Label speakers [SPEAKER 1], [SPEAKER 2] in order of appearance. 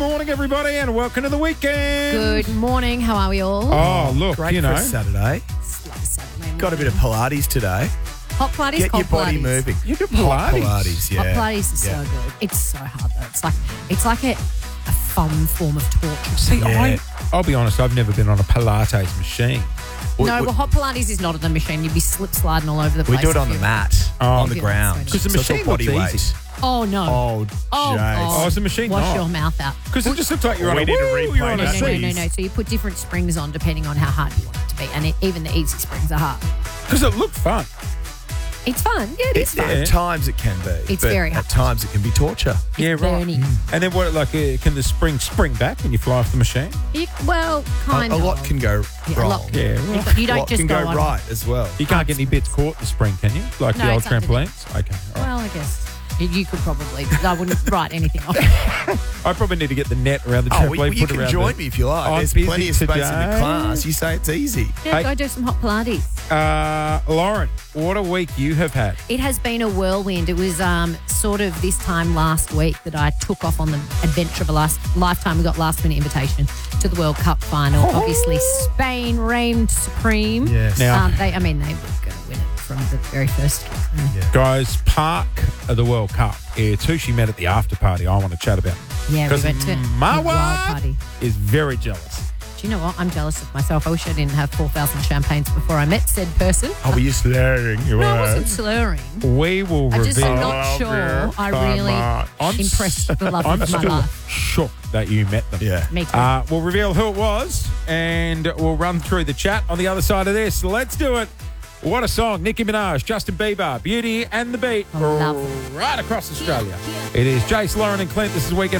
[SPEAKER 1] morning, everybody, and welcome to the weekend.
[SPEAKER 2] Good morning. How are we all?
[SPEAKER 1] Oh, look,
[SPEAKER 3] Great
[SPEAKER 1] you
[SPEAKER 3] for
[SPEAKER 1] know.
[SPEAKER 3] a Saturday.
[SPEAKER 2] Saturday
[SPEAKER 3] Got a bit of Pilates today.
[SPEAKER 2] hot Pilates,
[SPEAKER 3] Get your
[SPEAKER 2] cold
[SPEAKER 3] body
[SPEAKER 2] Pilates.
[SPEAKER 3] moving.
[SPEAKER 1] You do
[SPEAKER 3] Hot
[SPEAKER 1] Pilates.
[SPEAKER 3] Pilates, yeah.
[SPEAKER 2] Hot Pilates is so good. It's so hard though. It's like a fun form of torture.
[SPEAKER 1] See,
[SPEAKER 3] Yeah.
[SPEAKER 1] I'll be honest, I've never been on a Pilates machine.
[SPEAKER 2] Well, hot Pilates is not on the machine. You'd be slip sliding all over the
[SPEAKER 3] We
[SPEAKER 2] place.
[SPEAKER 3] do it
[SPEAKER 2] if
[SPEAKER 3] on the
[SPEAKER 2] you-
[SPEAKER 3] mat, on the
[SPEAKER 2] Yeah,
[SPEAKER 3] ground.
[SPEAKER 2] that's
[SPEAKER 1] the
[SPEAKER 3] So it's all
[SPEAKER 1] machine
[SPEAKER 3] body
[SPEAKER 1] looks
[SPEAKER 3] weight.
[SPEAKER 1] easy.
[SPEAKER 2] Oh no.
[SPEAKER 3] Oh,
[SPEAKER 2] Oh,
[SPEAKER 3] Jace.
[SPEAKER 1] Oh, is the machine
[SPEAKER 2] Wash
[SPEAKER 1] not?
[SPEAKER 2] your mouth out.
[SPEAKER 1] Because it just looks like you're on
[SPEAKER 3] We
[SPEAKER 1] a
[SPEAKER 3] need to
[SPEAKER 1] woo,
[SPEAKER 3] replay
[SPEAKER 1] you're on a
[SPEAKER 3] that.
[SPEAKER 2] No. So you put different springs on depending on how hard you want it to be, and even the easy springs are hard.
[SPEAKER 1] Because it looked fun.
[SPEAKER 2] It's fun. Yeah, it is fun.
[SPEAKER 1] Yeah.
[SPEAKER 3] At times it can be.
[SPEAKER 2] It's
[SPEAKER 3] but
[SPEAKER 2] very hard.
[SPEAKER 3] At times it can be torture.
[SPEAKER 1] Yeah, right.
[SPEAKER 2] burning.
[SPEAKER 1] And then what, can the spring back when you fly off the machine?
[SPEAKER 2] Well, kind
[SPEAKER 3] A
[SPEAKER 2] of.
[SPEAKER 3] lot can go
[SPEAKER 2] Yeah, a
[SPEAKER 3] wrong.
[SPEAKER 2] lot.
[SPEAKER 1] Yeah,
[SPEAKER 2] You
[SPEAKER 1] right.
[SPEAKER 2] you
[SPEAKER 3] A
[SPEAKER 2] don't
[SPEAKER 3] lot
[SPEAKER 2] just
[SPEAKER 3] can go
[SPEAKER 2] on.
[SPEAKER 3] right as well.
[SPEAKER 1] You can't get any bits caught in the spring, can you? Like
[SPEAKER 2] No,
[SPEAKER 1] the old
[SPEAKER 2] it's underneath.
[SPEAKER 1] trampolines? Okay. all right.
[SPEAKER 2] Well, I guess you could probably. I wouldn't write anything off.
[SPEAKER 1] I probably need to get the net around the
[SPEAKER 3] Oh,
[SPEAKER 1] trampoline.
[SPEAKER 3] you
[SPEAKER 1] put
[SPEAKER 3] can
[SPEAKER 1] around
[SPEAKER 3] join
[SPEAKER 1] the-
[SPEAKER 3] me if you like.
[SPEAKER 1] I'm
[SPEAKER 3] There's
[SPEAKER 1] busy
[SPEAKER 3] plenty of space in
[SPEAKER 1] today.
[SPEAKER 3] the class. You say it's easy.
[SPEAKER 2] Yeah,
[SPEAKER 1] Hey.
[SPEAKER 2] go do some hot Pilates.
[SPEAKER 1] Lauren, what a week you have had.
[SPEAKER 2] It has been a whirlwind. It was sort of this time last week that I took off on the adventure of a lifetime. We got last minute invitation to the World Cup final. Obviously, Spain reigned supreme.
[SPEAKER 3] Yes.
[SPEAKER 1] Now-
[SPEAKER 2] They were going to win it from the very first kick.
[SPEAKER 1] Guys, Park of the World Cup. It's who she met at the after party I want to chat about.
[SPEAKER 2] Yeah, we
[SPEAKER 1] Because
[SPEAKER 2] went to
[SPEAKER 1] my
[SPEAKER 2] a wild
[SPEAKER 1] wife
[SPEAKER 2] party.
[SPEAKER 1] is very jealous.
[SPEAKER 2] Do you know what? I'm jealous of myself. I wish I didn't have 4,000 champagnes before I met said person.
[SPEAKER 3] Oh, were you slurring?
[SPEAKER 2] No, I wasn't slurring.
[SPEAKER 1] We will
[SPEAKER 2] I just
[SPEAKER 1] reveal.
[SPEAKER 2] am not sure I really impressed the love
[SPEAKER 1] I'm
[SPEAKER 2] of my
[SPEAKER 1] still
[SPEAKER 2] life.
[SPEAKER 1] shook that you met them.
[SPEAKER 3] Yeah.
[SPEAKER 2] Me too.
[SPEAKER 1] We'll reveal who it was, and we'll run through the chat on the other side of this. Let's do it. What a song. Nicki Minaj, Justin Bieber, Beauty and the Beat.
[SPEAKER 2] I love it.
[SPEAKER 1] Right across Australia. It is Jace, Lauren and Clint. This is Weekend